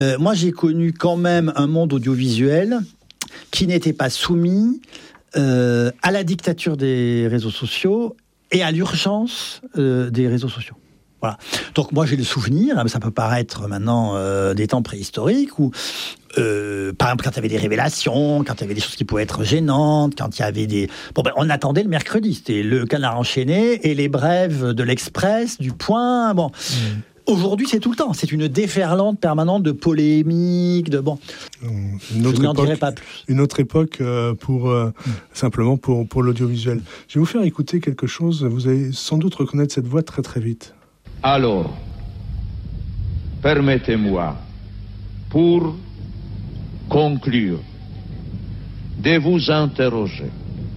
Moi, j'ai connu quand même un monde audiovisuel qui n'était pas soumis à la dictature des réseaux sociaux et à l'urgence des réseaux sociaux. Voilà. Donc moi j'ai le souvenir, ça peut paraître maintenant des temps préhistoriques où par exemple quand il y avait des révélations, quand il y avait des choses qui pouvaient être gênantes, quand il y avait des... on attendait le mercredi, c'était le Canard enchaîné et les brèves de l'Express, du Point, Aujourd'hui, c'est tout le temps. C'est une déferlante permanente de polémiques, de je n'en dirai pas plus. Une autre époque simplement pour l'audiovisuel. Je vais vous faire écouter quelque chose. Vous allez sans doute reconnaître cette voix très très vite. Alors, permettez-moi, pour conclure, de vous interroger.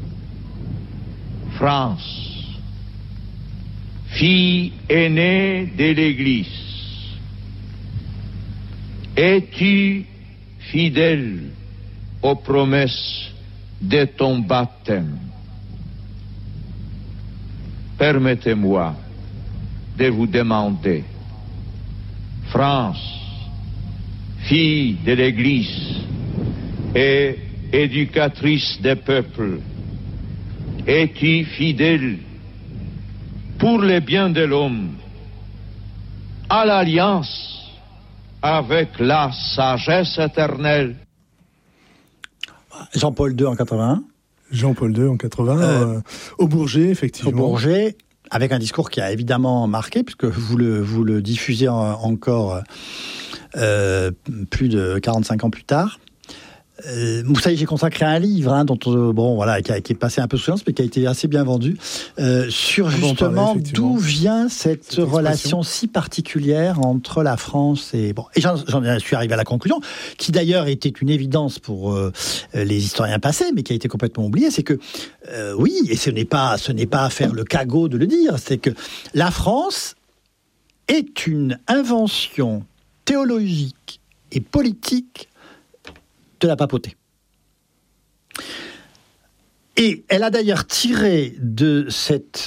France, fille aînée de l'Église, es-tu fidèle aux promesses de ton baptême? Permettez-moi de vous demander, France, fille de l'Église et éducatrice des peuples, es-tu fidèle pour le bien de l'homme à l'alliance avec la sagesse éternelle? Jean-Paul II en 81. Jean-Paul II en 80, au Bourget, effectivement. Au Bourget, avec un discours qui a évidemment marqué, puisque vous le diffusez encore plus de 45 ans plus tard. Vous savez, j'ai consacré un livre dont qui est passé un peu sous silence, mais qui a été assez bien vendu, sur justement d'où vient cette relation si particulière entre la France et j'en suis arrivé à la conclusion, qui d'ailleurs était une évidence pour les historiens passés, mais qui a été complètement oubliée, c'est que oui, et ce n'est pas à faire le cagot de le dire, c'est que la France est une invention théologique et politique de la papauté. Et elle a d'ailleurs tiré de cette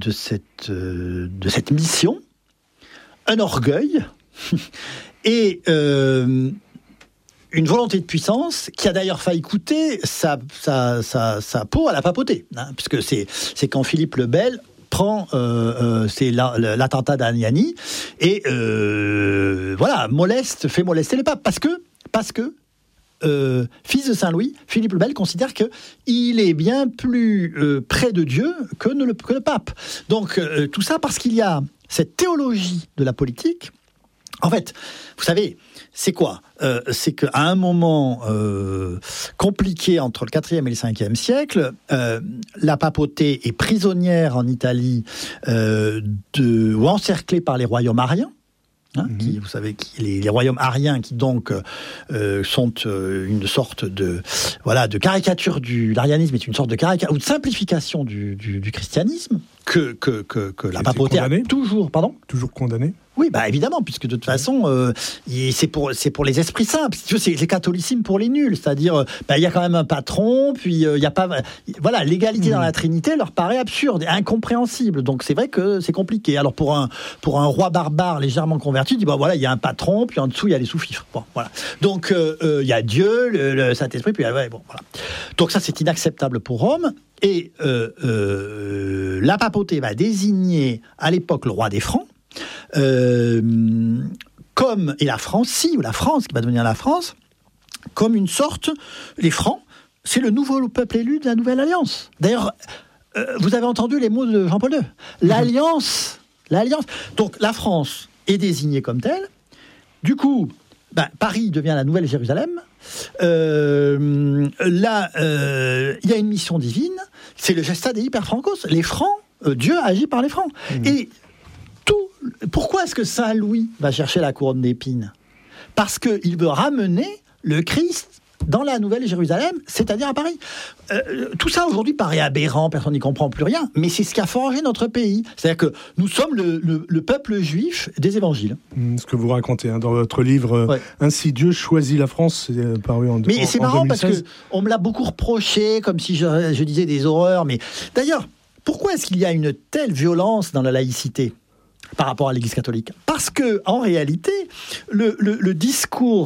mission un orgueil et une volonté de puissance qui a d'ailleurs failli coûter sa peau à la papauté, puisque c'est quand Philippe le Bel prend c'est l'attentat d'Aniani et fait molester les papes parce que fils de Saint-Louis, Philippe le Bel considère qu'il est bien plus près de Dieu que le pape. Donc tout ça parce qu'il y a cette théologie de la politique. En fait, vous savez, c'est quoi ? C'est qu'à un moment compliqué entre le 4e et le 5e siècle, la papauté est prisonnière en Italie ou encerclée par les royaumes ariens. Qui, vous savez, les royaumes ariens qui donc sont une sorte de caricature l'arianisme est une sorte de caricature ou de simplification du christianisme que la papauté a toujours condamné. Oui, évidemment, puisque de toute façon, c'est pour les esprits simples. C'est catholicimes pour les nuls, c'est-à-dire, il y a quand même un patron, puis il y a pas, l'égalité dans la Trinité leur paraît absurde, et incompréhensible. Donc c'est vrai que c'est compliqué. Alors pour un roi barbare légèrement converti, il dit il y a un patron, puis en dessous il y a les sous-fifres. Donc il y a Dieu, le Saint-Esprit, puis voilà. Donc ça c'est inacceptable pour Rome. Et la papauté va désigner à l'époque le roi des Francs. La France qui va devenir la France, comme une sorte, les Francs, c'est le nouveau peuple élu de la Nouvelle Alliance. D'ailleurs, vous avez entendu les mots de Jean-Paul II. L'Alliance. Donc la France est désignée comme telle. Du coup, Paris devient la Nouvelle Jérusalem. Il y a une mission divine. C'est le gesta dei per francos. Les Francs, Dieu agit par les Francs. Et pourquoi est-ce que Saint Louis va chercher la couronne d'épines ? Parce qu'il veut ramener le Christ dans la Nouvelle Jérusalem, c'est-à-dire à Paris. Tout ça aujourd'hui paraît aberrant, personne n'y comprend plus rien, mais c'est ce qui a forgé notre pays. C'est-à-dire que nous sommes le peuple juif des évangiles. Ce que vous racontez dans votre livre, Ainsi Dieu choisit la France, c'est paru en 2016. Mais c'est marrant parce qu'on me l'a beaucoup reproché, comme si je disais des horreurs. Mais d'ailleurs, pourquoi est-ce qu'il y a une telle violence dans la laïcité ? par rapport à l'Église catholique. Parce que, en réalité, le discours